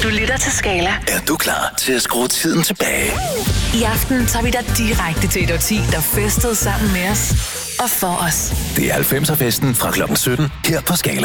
Du lytter til Skala. Er du klar til at skrue tiden tilbage? I aften tager vi dig direkte til et årti, der festede sammen med os og for os. Det er 90'er festen fra klokken 17 her på Skala.